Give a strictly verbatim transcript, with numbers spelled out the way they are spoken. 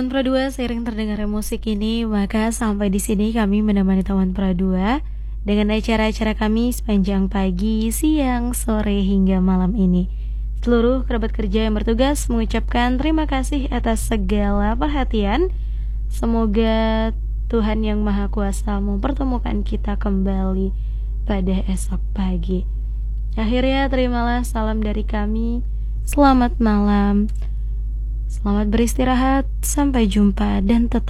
Tawan Pradua, seiring terdengarnya musik ini, maka sampai di sini kami menemani Tawan Pradua dengan acara-acara kami sepanjang pagi, siang, sore hingga malam ini. Seluruh kerabat kerja yang bertugas mengucapkan terima kasih atas segala perhatian. Semoga Tuhan Yang Maha Kuasa mempertemukan kita kembali pada esok pagi. Akhirnya terimalah salam dari kami. Selamat malam. Selamat beristirahat, sampai jumpa dan tetap